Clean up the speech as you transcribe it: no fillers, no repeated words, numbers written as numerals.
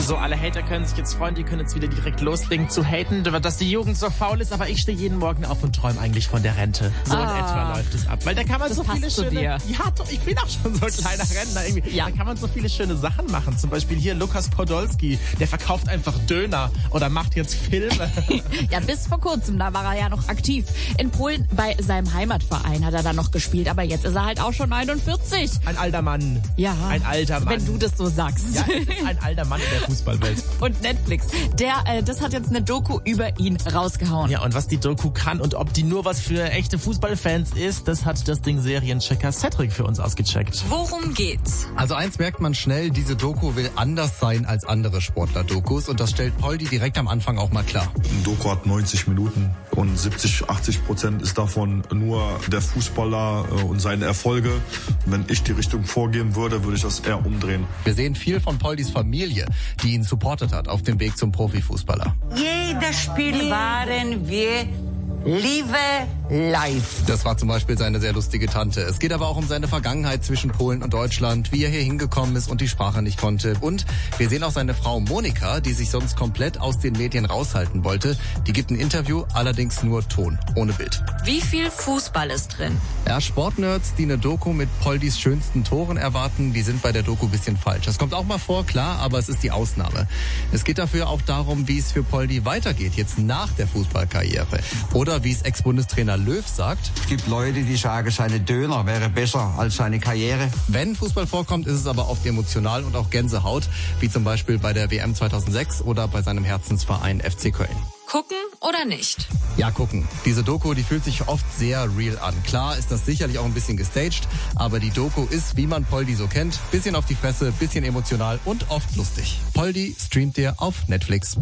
So, alle Hater können sich jetzt freuen, die können jetzt wieder direkt loslegen zu haten, dass die Jugend so faul ist, aber ich stehe jeden Morgen auf und träume eigentlich von der Rente. So in etwa läuft es ab, weil da kann man so viele schöne... Ja, doch, ich bin auch schon so ein kleiner Rentner irgendwie. Ja. Da kann man so viele schöne Sachen machen. Zum Beispiel hier Lukas Podolski, der verkauft einfach Döner oder macht jetzt Filme. Ja, bis vor kurzem, da war er ja noch aktiv. In Polen bei seinem Heimatverein hat er dann noch gespielt, aber jetzt ist er halt auch schon 41. Ein alter Mann. Ja. Ein alter Mann. Wenn du das so sagst. Ja, ein alter Mann in der Fußballwelt. Und Netflix, das hat jetzt eine Doku über ihn rausgehauen. Ja, und was die Doku kann und ob die nur was für echte Fußballfans ist, das hat das Ding Serienchecker Cedric für uns ausgecheckt. Worum geht's? Also eins merkt man schnell, diese Doku will anders sein als andere Sportler-Dokus und das stellt Poldi direkt am Anfang auch mal klar. Ein Doku hat 90 Minuten und 70-80% ist davon nur der Fußballer und seine Erfolge. Wenn ich die Richtung vorgehen würde, würde ich das eher umdrehen. Wir sehen viel von Poldis Familie, die ihn supportet hat auf dem Weg zum Profifußballer. Jedes Spiel waren wir Liebe live. Das war zum Beispiel seine sehr lustige Tante. Es geht aber auch um seine Vergangenheit zwischen Polen und Deutschland, wie er hier hingekommen ist und die Sprache nicht konnte. Und wir sehen auch seine Frau Monika, die sich sonst komplett aus den Medien raushalten wollte. Die gibt ein Interview, allerdings nur Ton, ohne Bild. Wie viel Fußball ist drin? Ja, Sportnerds, die eine Doku mit Poldis schönsten Toren erwarten, die sind bei der Doku ein bisschen falsch. Das kommt auch mal vor, klar, aber es ist die Ausnahme. Es geht dafür auch darum, wie es für Poldi weitergeht, jetzt nach der Fußballkarriere. Oder wie es Ex-Bundestrainer Löw sagt. Es gibt Leute, die sagen, seine Döner wäre besser als seine Karriere. Wenn Fußball vorkommt, ist es aber oft emotional und auch Gänsehaut, wie zum Beispiel bei der WM 2006 oder bei seinem Herzensverein FC Köln. Gucken oder nicht? Ja, gucken. Diese Doku, die fühlt sich oft sehr real an. Klar ist das sicherlich auch ein bisschen gestaged, aber die Doku ist, wie man Poldi so kennt, bisschen auf die Fresse, bisschen emotional und oft lustig. Poldi streamt ihr auf Netflix.